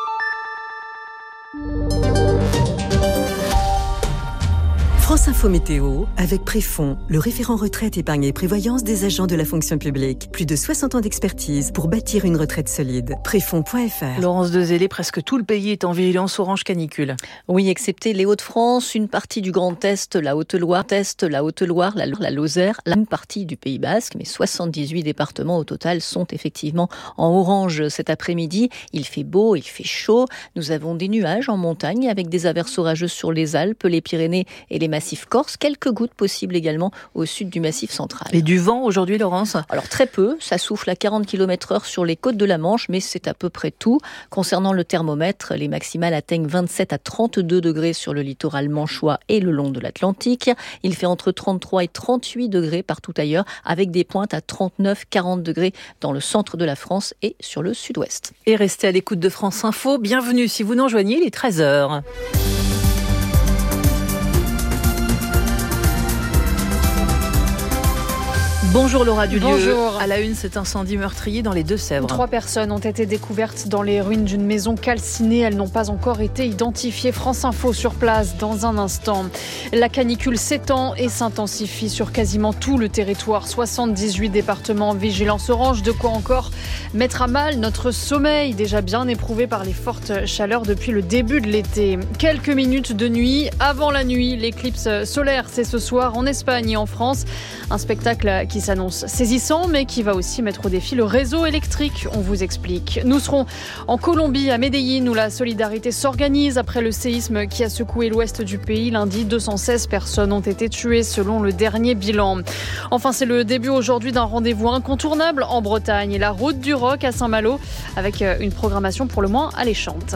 France Info Météo, avec Préfond, le référent retraite, épargne et prévoyance des agents de la fonction publique. Plus de 60 ans d'expertise pour bâtir une retraite solide. Préfond.fr. Laurence Dezellé, presque tout le pays est en vigilance orange canicule. Oui, excepté les Hauts-de-France, une partie du Grand Est, la Haute-Loire, la Lozère, une partie du Pays Basque, mais 78 départements au total sont effectivement en orange cet après-midi. Il fait beau, il fait chaud. Nous avons des nuages en montagne avec des averses orageuses sur les Alpes, les Pyrénées et les massif corse, quelques gouttes possibles également au sud du massif central. Et du vent aujourd'hui, Laurence ? Alors très peu, ça souffle à 40 km/h sur les côtes de la Manche, mais c'est à peu près tout. Concernant le thermomètre, les maximales atteignent 27 à 32 degrés sur le littoral manchois et le long de l'Atlantique. Il fait entre 33 et 38 degrés partout ailleurs, avec des pointes à 39-40 degrés dans le centre de la France et sur le sud-ouest. Et restez à l'écoute de France Info. Bienvenue si vous nous rejoignez, il est 13h. Bonjour Laura Dulieu. Bonjour. À la une, cet incendie meurtrier dans les Deux-Sèvres. 3 personnes ont été découvertes dans les ruines d'une maison calcinée. Elles n'ont pas encore été identifiées. France Info sur place dans un instant. La canicule s'étend et s'intensifie sur quasiment tout le territoire. 78 départements en vigilance orange. De quoi encore mettre à mal notre sommeil, déjà bien éprouvé par les fortes chaleurs depuis le début de l'été. Quelques minutes de nuit avant la nuit. L'éclipse solaire, c'est ce soir en Espagne et en France. Un spectacle qui s'annonce saisissant, mais qui va aussi mettre au défi le réseau électrique. On vous explique. Nous serons en Colombie, à Medellín, où la solidarité s'organise après le séisme qui a secoué l'ouest du pays. Lundi, 216 personnes ont été tuées selon le dernier bilan. Enfin, c'est le début aujourd'hui d'un rendez-vous incontournable en Bretagne. La route du Roc à Saint-Malo, avec une programmation pour le moins alléchante.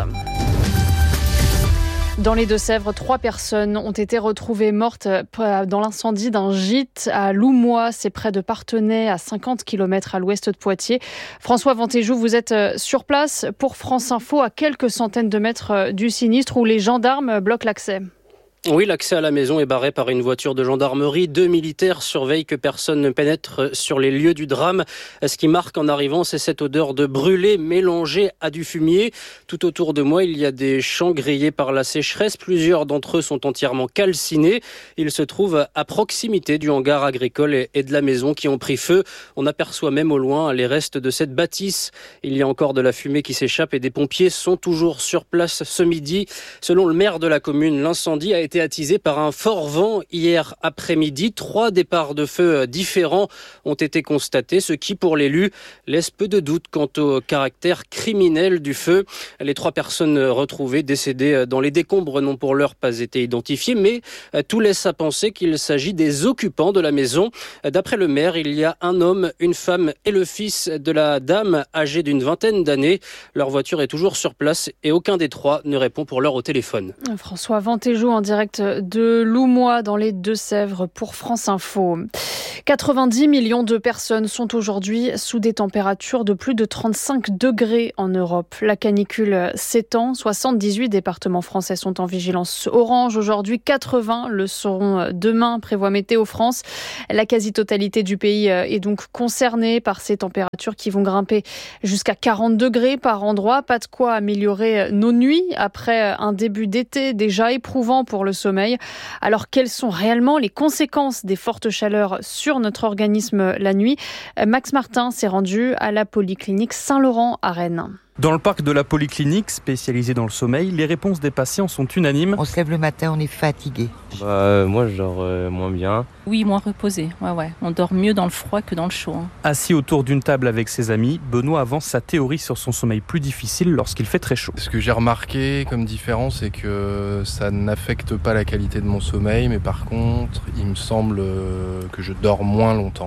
Dans les Deux-Sèvres, 3 personnes ont été retrouvées mortes dans l'incendie d'un gîte à Loumois, c'est près de Parthenay, à 50 km à l'ouest de Poitiers. François Ventéjou, vous êtes sur place pour France Info, à quelques centaines de mètres du sinistre où les gendarmes bloquent l'accès. Oui, l'accès à la maison est barré par une voiture de gendarmerie. 2 militaires surveillent que personne ne pénètre sur les lieux du drame. Ce qui marque en arrivant, c'est cette odeur de brûlé mélangée à du fumier. Tout autour de moi, il y a des champs grillés par la sécheresse. Plusieurs d'entre eux sont entièrement calcinés. Ils se trouvent à proximité du hangar agricole et de la maison qui ont pris feu. On aperçoit même au loin les restes de cette bâtisse. Il y a encore de la fumée qui s'échappe et des pompiers sont toujours sur place ce midi. Selon le maire de la commune, l'incendie a été attisé par un fort vent hier après-midi. 3 départs de feu différents ont été constatés, ce qui, pour l'élu, laisse peu de doute quant au caractère criminel du feu. Les 3 personnes retrouvées décédées dans les décombres n'ont pour l'heure pas été identifiées, mais tout laisse à penser qu'il s'agit des occupants de la maison. D'après le maire, il y a un homme, une femme et le fils de la dame, âgée d'une vingtaine d'années. Leur voiture est toujours sur place et aucun des 3 ne répond pour l'heure au téléphone. François Ventéjou en direct direct de Loumois dans les Deux-Sèvres pour France Info. 90 millions de personnes sont aujourd'hui sous des températures de plus de 35 degrés en Europe. La canicule s'étend. 78 départements français sont en vigilance orange aujourd'hui. 80 le seront demain, prévoit Météo France. La quasi-totalité du pays est donc concernée par ces températures qui vont grimper jusqu'à 40 degrés par endroit. Pas de quoi améliorer nos nuits après un début d'été déjà éprouvant pour le sommeil. Alors, quelles sont réellement les conséquences des fortes chaleurs sur notre organisme la nuit? Max Martin s'est rendu à la polyclinique Saint-Laurent à Rennes. Dans le parc de la polyclinique, spécialisée dans le sommeil, les réponses des patients sont unanimes. On se lève le matin, on est fatigué. Moi, je dors moins bien. Oui, moins reposé. Ouais. On dort mieux dans le froid que dans le chaud. Assis autour d'une table avec ses amis, Benoît avance sa théorie sur son sommeil plus difficile lorsqu'il fait très chaud. Ce que j'ai remarqué comme différence, c'est que ça n'affecte pas la qualité de mon sommeil, mais par contre, il me semble que je dors moins longtemps.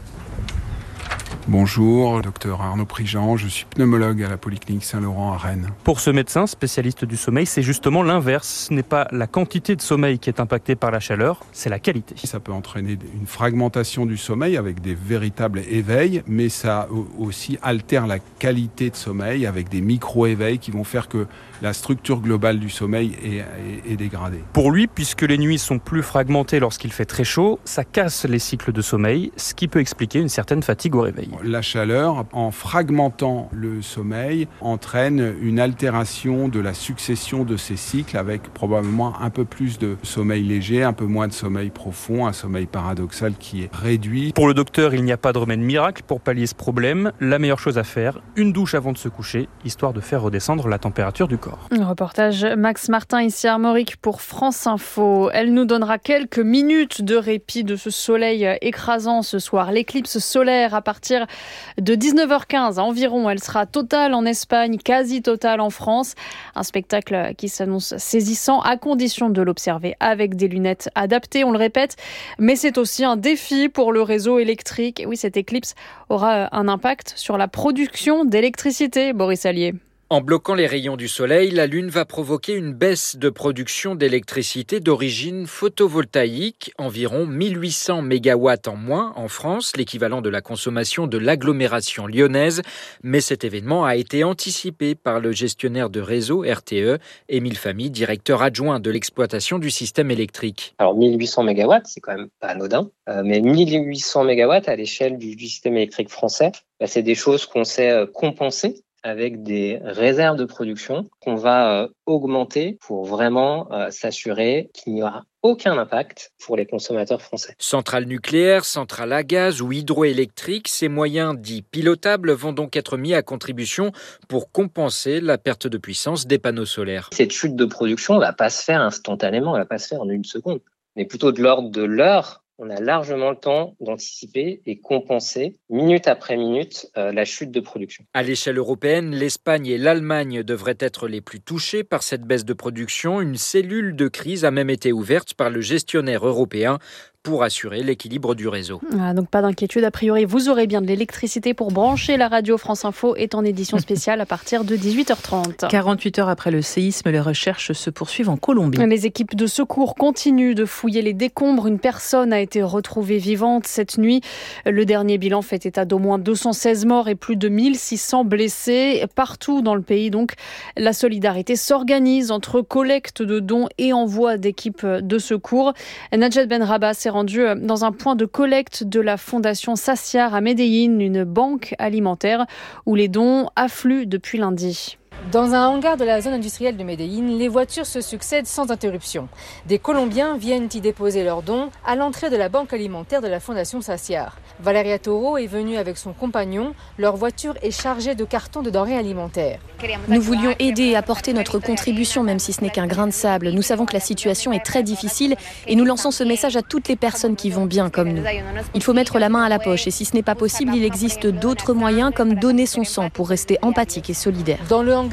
Bonjour, docteur Arnaud Prigent, je suis pneumologue à la polyclinique Saint-Laurent à Rennes. Pour ce médecin spécialiste du sommeil, c'est justement l'inverse. Ce n'est pas la quantité de sommeil qui est impactée par la chaleur, c'est la qualité. Ça peut entraîner une fragmentation du sommeil avec des véritables éveils, mais ça aussi altère la qualité de sommeil avec des micro-éveils qui vont faire que la structure globale du sommeil est dégradée. Pour lui, puisque les nuits sont plus fragmentées lorsqu'il fait très chaud, ça casse les cycles de sommeil, ce qui peut expliquer une certaine fatigue au réveil. La chaleur, en fragmentant le sommeil, entraîne une altération de la succession de ces cycles avec probablement un peu plus de sommeil léger, un peu moins de sommeil profond, un sommeil paradoxal qui est réduit. Pour le docteur, il n'y a pas de remède miracle pour pallier ce problème. La meilleure chose à faire, une douche avant de se coucher, histoire de faire redescendre la température du corps. Reportage Max Martin ici à Armorique pour France Info. Elle nous donnera quelques minutes de répit de ce soleil écrasant ce soir. L'éclipse solaire à partir de 19h15 environ. Elle sera totale en Espagne, quasi totale en France. Un spectacle qui s'annonce saisissant à condition de l'observer avec des lunettes adaptées, on le répète. Mais c'est aussi un défi pour le réseau électrique. Et oui, cette éclipse aura un impact sur la production d'électricité. Boris Allier. En bloquant les rayons du soleil, la Lune va provoquer une baisse de production d'électricité d'origine photovoltaïque, environ 1800 MW en moins en France, l'équivalent de la consommation de l'agglomération lyonnaise. Mais cet événement a été anticipé par le gestionnaire de réseau RTE, Émile Famille, directeur adjoint de l'exploitation du système électrique. Alors 1800 MW, c'est quand même pas anodin, mais 1800 MW à l'échelle du système électrique français, c'est des choses qu'on sait compenser avec des réserves de production qu'on va augmenter pour vraiment s'assurer qu'il n'y aura aucun impact pour les consommateurs français. Centrales nucléaires, centrales à gaz ou hydroélectriques, ces moyens dits pilotables vont donc être mis à contribution pour compenser la perte de puissance des panneaux solaires. Cette chute de production ne va pas se faire instantanément, elle ne va pas se faire en une seconde, mais plutôt de l'ordre de l'heure. On a largement le temps d'anticiper et compenser, minute après minute, la chute de production. À l'échelle européenne, l'Espagne et l'Allemagne devraient être les plus touchées par cette baisse de production. Une cellule de crise a même été ouverte par le gestionnaire européen pour assurer l'équilibre du réseau. Donc pas d'inquiétude, a priori vous aurez bien de l'électricité pour brancher. La radio France Info est en édition spéciale à partir de 18h30. 48 heures après le séisme, les recherches se poursuivent en Colombie. Les équipes de secours continuent de fouiller les décombres. Une personne a été retrouvée vivante cette nuit. Le dernier bilan fait état d'au moins 216 morts et plus de 1600 blessés. Partout dans le pays, donc, la solidarité s'organise entre collecte de dons et envoi d'équipes de secours. Najat Benrabah s'est rendu dans un point de collecte de la Fondation Saciar à Medellín, une banque alimentaire où les dons affluent depuis lundi. Dans un hangar de la zone industrielle de Medellín, les voitures se succèdent sans interruption. Des Colombiens viennent y déposer leurs dons à l'entrée de la banque alimentaire de la Fondation Saciar. Valeria Toro est venue avec son compagnon. Leur voiture est chargée de cartons de denrées alimentaires. Nous voulions aider et apporter notre contribution, même si ce n'est qu'un grain de sable. Nous savons que la situation est très difficile et nous lançons ce message à toutes les personnes qui vont bien comme nous. Il faut mettre la main à la poche et si ce n'est pas possible, il existe d'autres moyens comme donner son sang pour rester empathique et solidaire. Dans le hangar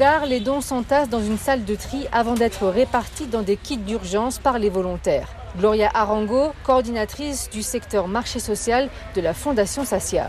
gare, les dons s'entassent dans une salle de tri avant d'être répartis dans des kits d'urgence par les volontaires. Gloria Arango, coordinatrice du secteur marché social de la Fondation Saciar.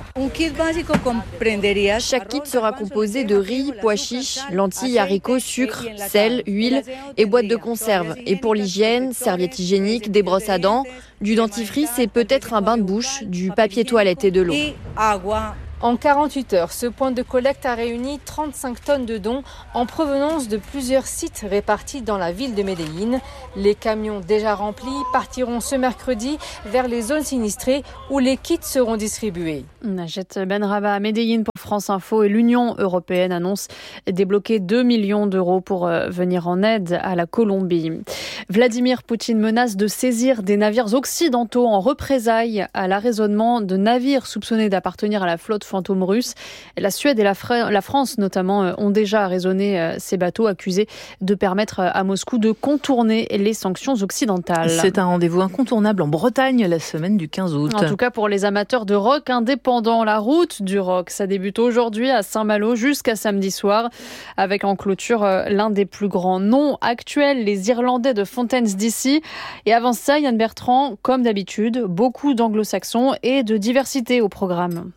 Chaque kit sera composé de riz, pois chiches, lentilles, haricots, sucre, sel, huile et boîtes de conserve. Et pour l'hygiène, serviettes hygiéniques, des brosses à dents, du dentifrice et peut-être un bain de bouche, du papier toilette et de l'eau. En 48 heures, ce point de collecte a réuni 35 tonnes de dons en provenance de plusieurs sites répartis dans la ville de Medellín. Les camions déjà remplis partiront ce mercredi vers les zones sinistrées où les kits seront distribués. Najat Benrabah à Medellín pour France Info et l'Union européenne annonce débloquer 2 millions d'euros pour venir en aide à la Colombie. Vladimir Poutine menace de saisir des navires occidentaux en représailles à l'arraisonnement de navires soupçonnés d'appartenir à la flotte fantôme russe. La Suède et la France notamment ont déjà arraisonné ces bateaux accusés de permettre à Moscou de contourner les sanctions occidentales. C'est un rendez-vous incontournable en Bretagne la semaine du 15 août. En tout cas pour les amateurs de rock indépendant, la route du rock, ça débute aujourd'hui à Saint-Malo jusqu'à samedi soir avec en clôture l'un des plus grands noms actuels, les Irlandais de Fontaine's DC. Et avant ça, Yann Bertrand, comme d'habitude, beaucoup d'anglo-saxons et de diversité au programme.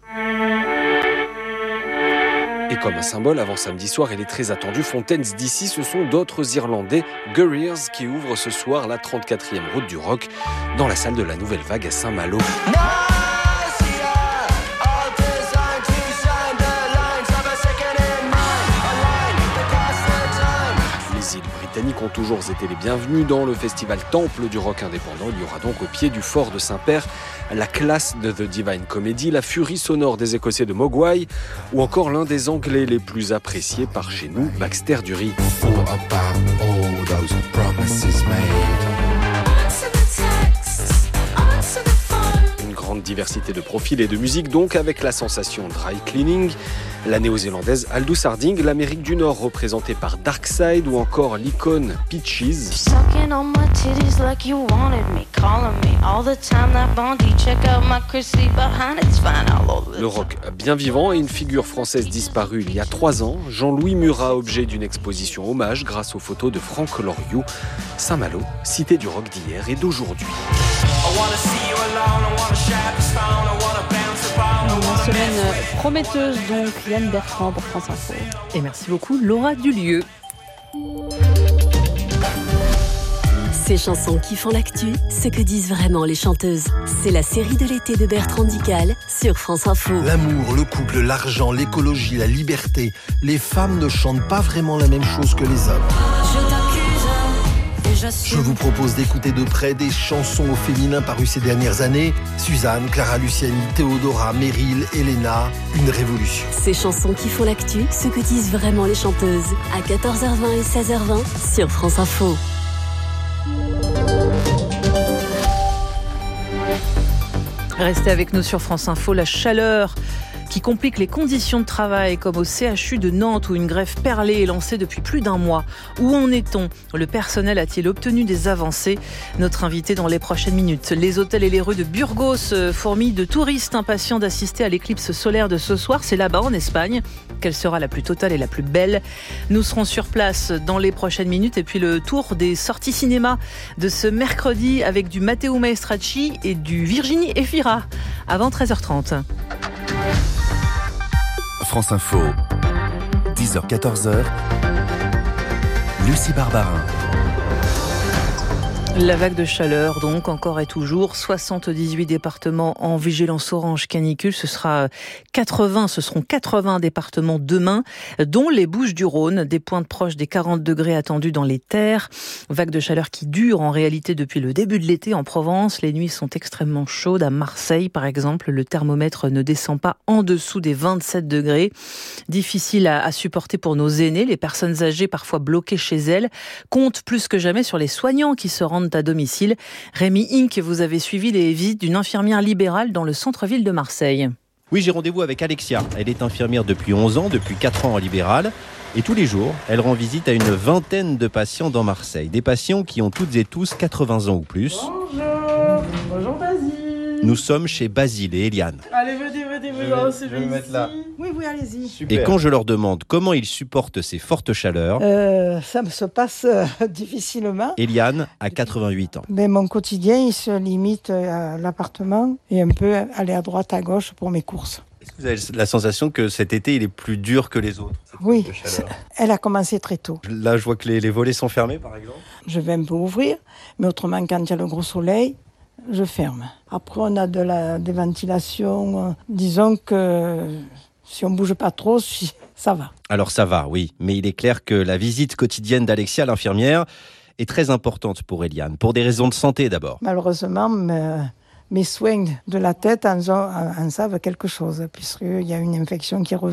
Et comme un symbole, avant samedi soir, elle est très attendue. Fontaine's DC, ce sont d'autres Irlandais, Guerriers, qui ouvrent ce soir la 34e route du rock dans la salle de la Nouvelle Vague à Saint-Malo. Les îles britanniques ont toujours été les bienvenus dans le festival Temple du rock indépendant. Il y aura donc au pied du fort de Saint-Père la classe de The Divine Comedy, la furie sonore des Écossais de Mogwai ou encore l'un des Anglais les plus appréciés par chez nous, Baxter Dury. Une grande diversité de profils et de musique donc, avec la sensation dry cleaning, la néo-zélandaise Aldous Harding, l'Amérique du Nord représentée par Darkside ou encore l'icône Peaches. Le rock bien vivant et une figure française disparue il y a 3 ans, Jean-Louis Murat, objet d'une exposition hommage grâce aux photos de Franck Loriot. Saint-Malo, cité du rock d'hier et d'aujourd'hui. Une semaine prometteuse donc, Yann Bertrand pour France Info. Et merci beaucoup Laura Dulieu. Ces chansons qui font l'actu, ce que disent vraiment les chanteuses. C'est la série de l'été de Bertrand Dical sur France Info. L'amour, le couple, l'argent, l'écologie, la liberté. Les femmes ne chantent pas vraiment la même chose que les hommes. Je vous propose d'écouter de près des chansons au féminin parues ces dernières années. Suzanne, Clara Luciani, Théodora, Meryl, Elena, une révolution. Ces chansons qui font l'actu, ce que disent vraiment les chanteuses. À 14h20 et 16h20 sur France Info. Restez avec nous sur France Info. La chaleur qui complique les conditions de travail, comme au CHU de Nantes où une grève perlée est lancée depuis plus d'1 mois. Où en est-on ? Le personnel a-t-il obtenu des avancées ? Notre invité dans les prochaines minutes. Les hôtels et les rues de Burgos fourmillent de touristes impatients d'assister à l'éclipse solaire de ce soir. C'est là-bas, en Espagne. Quelle sera la plus totale et la plus belle ? Nous serons sur place dans les prochaines minutes. Et puis le tour des sorties cinéma de ce mercredi avec du Matteo Maestracci et du Virginie Efira avant 13h30. France Info, 10h-14h, Lucie Barbarin. La vague de chaleur, donc, encore et toujours. 78 départements en vigilance orange canicule. Ce seront 80 départements demain, dont les Bouches-du-Rhône, des pointes proches des 40 degrés attendus dans les terres. Vague de chaleur qui dure en réalité depuis le début de l'été en Provence. Les nuits sont extrêmement chaudes. À Marseille, par exemple, le thermomètre ne descend pas en dessous des 27 degrés. Difficile à supporter pour nos aînés. Les personnes âgées, parfois bloquées chez elles, comptent plus que jamais sur les soignants qui se rendent à domicile. Rémi Inck, vous avez suivi les visites d'une infirmière libérale dans le centre-ville de Marseille. Oui, j'ai rendez-vous avec Alexia. Elle est infirmière depuis 11 ans, depuis 4 ans en libéral. Et tous les jours, elle rend visite à une vingtaine de patients dans Marseille. Des patients qui ont toutes et tous 80 ans ou plus. Bonjour Basile. Nous sommes chez Basile et Eliane. Allez, venez, je vais me mettre là. Oui, allez-y. Et quand je leur demande comment ils supportent ces fortes chaleurs, ça me se passe difficilement. Eliane a 88 ans. Mais mon quotidien, il se limite à l'appartement et un peu aller à droite, à gauche pour mes courses. Est-ce que vous avez la sensation que cet été, il est plus dur que les autres? Oui, elle a commencé très tôt. Là, je vois que les volets sont fermés, par exemple. Je vais un peu ouvrir, mais autrement, quand il y a le gros soleil, je ferme. Après, on a des ventilations. Disons que si on ne bouge pas trop, ça va. Alors ça va, oui. Mais il est clair que la visite quotidienne d'Alexia, l'infirmière, est très importante pour Eliane. Pour des raisons de santé d'abord. Malheureusement, mes soins de la tête en savent quelque chose, puisqu'il y a une infection qui est revenue.